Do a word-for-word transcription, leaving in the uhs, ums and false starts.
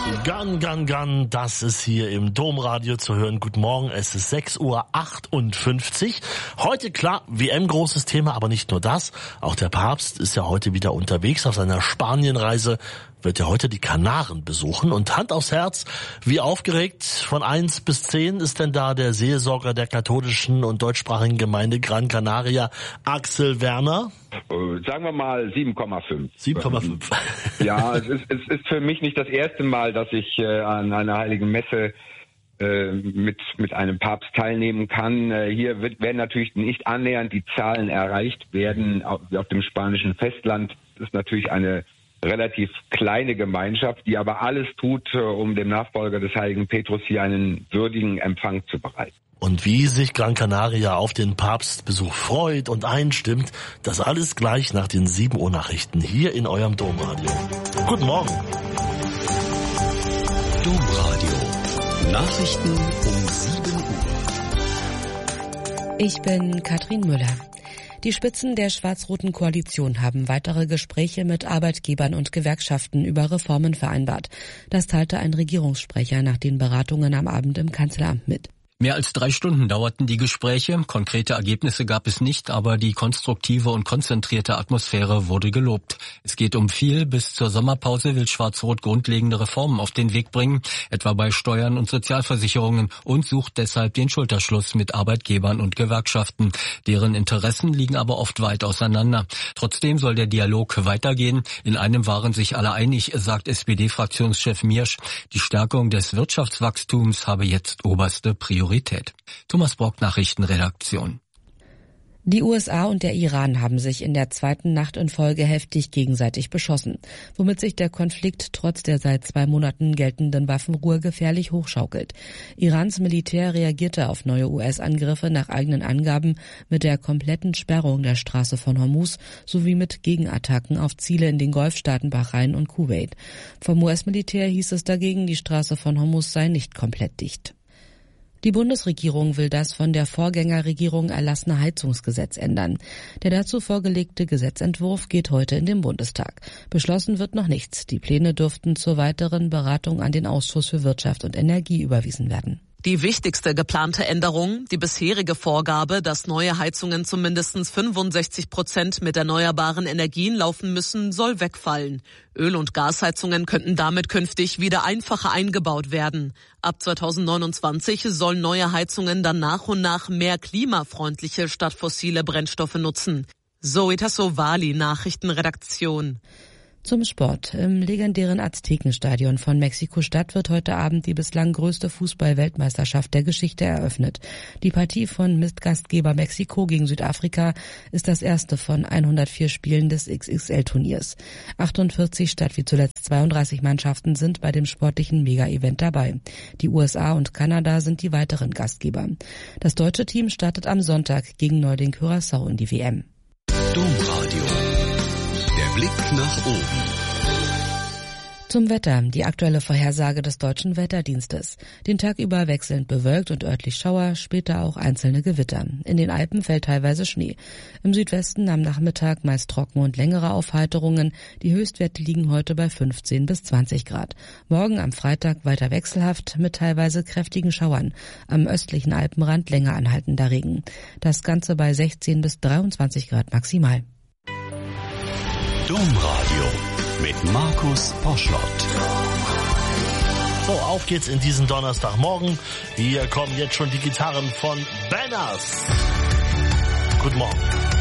Gun, Gun, Gun, das ist hier im Domradio zu hören. Guten Morgen, es ist sechs Uhr achtundfünfzig. Heute, klar, W M großes Thema, aber nicht nur das. Auch der Papst ist ja heute wieder unterwegs auf seiner Spanienreise. Wird ja heute die Kanaren besuchen. Und Hand aufs Herz, wie aufgeregt von eins bis zehn ist denn da der Seelsorger der katholischen und deutschsprachigen Gemeinde Gran Canaria, Axel Werner? Sagen wir mal sieben Komma fünf. sieben Komma fünf. Ja, es ist, es ist für mich nicht das erste Mal, dass ich äh, an einer heiligen Messe äh, mit mit einem Papst teilnehmen kann. Äh, hier wird, werden natürlich nicht annähernd die Zahlen erreicht werden auf, auf dem spanischen Festland. Das ist natürlich eine relativ kleine Gemeinschaft, die aber alles tut, um dem Nachfolger des heiligen Petrus hier einen würdigen Empfang zu bereiten. Und wie sich Gran Canaria auf den Papstbesuch freut und einstimmt, das alles gleich nach den sieben Uhr Nachrichten hier in eurem Domradio. Guten Morgen. Domradio. Nachrichten um sieben Uhr. Ich bin Katrin Müller. Die Spitzen der schwarz-roten Koalition haben weitere Gespräche mit Arbeitgebern und Gewerkschaften über Reformen vereinbart. Das teilte ein Regierungssprecher nach den Beratungen am Abend im Kanzleramt mit. Mehr als drei Stunden dauerten die Gespräche. Konkrete Ergebnisse gab es nicht, aber die konstruktive und konzentrierte Atmosphäre wurde gelobt. Es geht um viel. Bis zur Sommerpause will Schwarz-Rot grundlegende Reformen auf den Weg bringen, etwa bei Steuern und Sozialversicherungen, und sucht deshalb den Schulterschluss mit Arbeitgebern und Gewerkschaften. Deren Interessen liegen aber oft weit auseinander. Trotzdem soll der Dialog weitergehen. In einem waren sich alle einig, sagt S P D-Fraktionschef Miersch. Die Stärkung des Wirtschaftswachstums habe jetzt oberste Priorität. Thomas Brock, Nachrichtenredaktion. Die U S A und der Iran haben sich in der zweiten Nacht in Folge heftig gegenseitig beschossen, womit sich der Konflikt trotz der seit zwei Monaten geltenden Waffenruhe gefährlich hochschaukelt. Irans Militär reagierte auf neue U S-Angriffe nach eigenen Angaben mit der kompletten Sperrung der Straße von Hormuz sowie mit Gegenattacken auf Ziele in den Golfstaaten Bahrain und Kuwait. Vom U S-Militär hieß es dagegen, die Straße von Hormuz sei nicht komplett dicht. Die Bundesregierung will das von der Vorgängerregierung erlassene Heizungsgesetz ändern. Der dazu vorgelegte Gesetzentwurf geht heute in den Bundestag. Beschlossen wird noch nichts. Die Pläne dürften zur weiteren Beratung an den Ausschuss für Wirtschaft und Energie überwiesen werden. Die wichtigste geplante Änderung, die bisherige Vorgabe, dass neue Heizungen zu mindestens fünfundsechzig Prozent mit erneuerbaren Energien laufen müssen, soll wegfallen. Öl- und Gasheizungen könnten damit künftig wieder einfacher eingebaut werden. Ab zweitausendneunundzwanzig sollen neue Heizungen dann nach und nach mehr klimafreundliche statt fossile Brennstoffe nutzen. Zoe Tassovali, Nachrichtenredaktion. Zum Sport. Im legendären Aztekenstadion von Mexiko-Stadt wird heute Abend die bislang größte Fußball-Weltmeisterschaft der Geschichte eröffnet. Die Partie von Mitgastgeber Mexiko gegen Südafrika ist das erste von hundertvier Spielen des X X L-Turniers. achtundvierzig statt wie zuletzt zweiunddreißig Mannschaften sind bei dem sportlichen Mega-Event dabei. Die U S A und Kanada sind die weiteren Gastgeber. Das deutsche Team startet am Sonntag gegen Neuling Curaçao in die W M. Domradio. Der Blick nach oben. Zum Wetter. Die aktuelle Vorhersage des Deutschen Wetterdienstes. Den Tag über wechselnd bewölkt und örtlich Schauer, später auch einzelne Gewitter. In den Alpen fällt teilweise Schnee. Im Südwesten am Nachmittag meist trocken und längere Aufheiterungen. Die Höchstwerte liegen heute bei fünfzehn bis zwanzig Grad. Morgen am Freitag weiter wechselhaft mit teilweise kräftigen Schauern. Am östlichen Alpenrand länger anhaltender Regen. Das Ganze bei sechzehn bis dreiundzwanzig Grad maximal. Domradio mit Markus Poschlott. So, auf geht's in diesen Donnerstagmorgen. Hier kommen jetzt schon die Gitarren von Banners. Guten Morgen.